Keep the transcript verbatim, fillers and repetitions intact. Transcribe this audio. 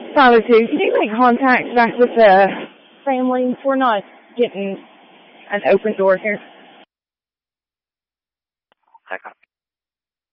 Solitude, can you make contact back with the family? We're not getting an open door here. Echo.